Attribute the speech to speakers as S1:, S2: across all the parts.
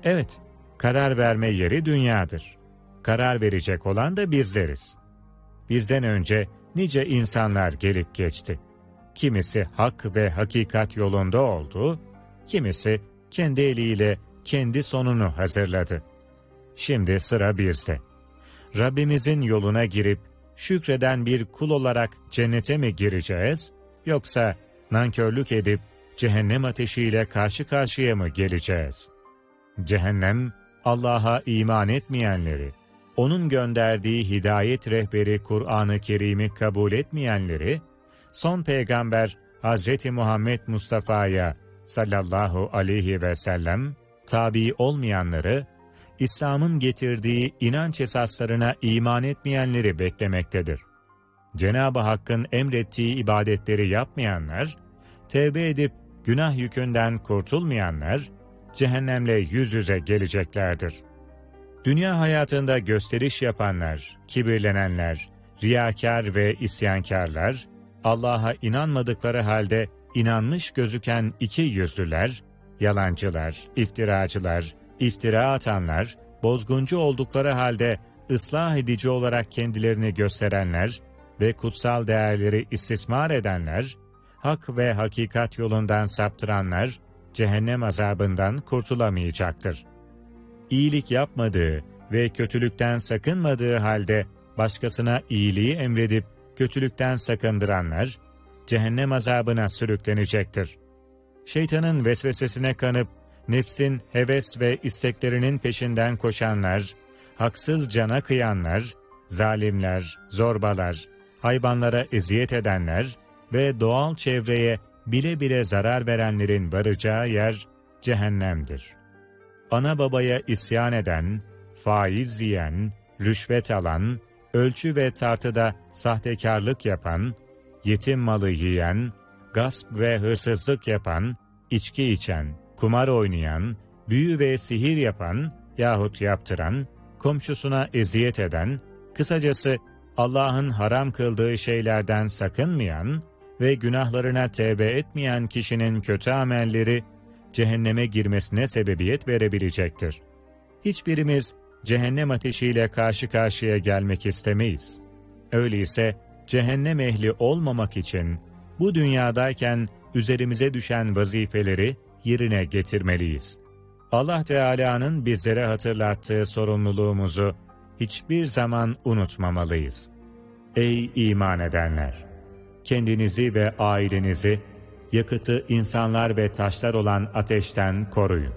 S1: Evet, karar verme yeri dünyadır. Karar verecek olan da bizleriz. Bizden önce nice insanlar gelip geçti. Kimisi hak ve hakikat yolunda oldu, kimisi kendi eliyle kendi sonunu hazırladı. Şimdi sıra bizde. Rabbimizin yoluna girip şükreden bir kul olarak cennete mi gireceğiz, yoksa nankörlük edip cehennem ateşiyle karşı karşıya mı geleceğiz? Cehennem, Allah'a iman etmeyenleri, O'nun gönderdiği hidayet rehberi Kur'an-ı Kerim'i kabul etmeyenleri, son peygamber Hazreti Muhammed Mustafa'ya sallallahu aleyhi ve sellem tabi olmayanları, İslam'ın getirdiği inanç esaslarına iman etmeyenleri beklemektedir. Cenab-ı Hakk'ın emrettiği ibadetleri yapmayanlar, tevbe edip günah yükünden kurtulmayanlar, cehennemle yüz yüze geleceklerdir. Dünya hayatında gösteriş yapanlar, kibirlenenler, riyakâr ve isyankarlar, Allah'a inanmadıkları halde inanmış gözüken iki yüzlüler, yalancılar, iftiracılar, iftira atanlar, bozguncu oldukları halde ıslah edici olarak kendilerini gösterenler ve kutsal değerleri istismar edenler, hak ve hakikat yolundan saptıranlar, cehennem azabından kurtulamayacaktır. İyilik yapmadığı ve kötülükten sakınmadığı halde başkasına iyiliği emredip kötülükten sakındıranlar, cehennem azabına sürüklenecektir. Şeytanın vesvesesine kanıp, nefsin heves ve isteklerinin peşinden koşanlar, haksız cana kıyanlar, zalimler, zorbalar, hayvanlara eziyet edenler ve doğal çevreye bile bile zarar verenlerin varacağı yer cehennemdir. Ana babaya isyan eden, faiz yiyen, rüşvet alan, ölçü ve tartıda sahtekarlık yapan, yetim malı yiyen, gasp ve hırsızlık yapan, içki içen, kumar oynayan, büyü ve sihir yapan yahut yaptıran, komşusuna eziyet eden, kısacası Allah'ın haram kıldığı şeylerden sakınmayan ve günahlarına tevbe etmeyen kişinin kötü amelleri cehenneme girmesine sebebiyet verebilecektir. Hiçbirimiz cehennem ateşiyle karşı karşıya gelmek istemeyiz. Öyleyse cehennem ehli olmamak için bu dünyadayken üzerimize düşen vazifeleri yerine getirmeliyiz. Allah Teala'nın bizlere hatırlattığı sorumluluğumuzu hiçbir zaman unutmamalıyız. Ey iman edenler! Kendinizi ve ailenizi yakıtı insanlar ve taşlar olan ateşten koruyun.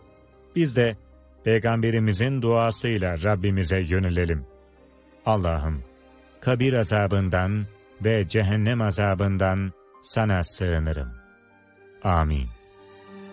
S1: Biz de Peygamberimizin duasıyla Rabbimize yönelelim. Allah'ım, kabir azabından ve cehennem azabından sana sığınırım. Amin.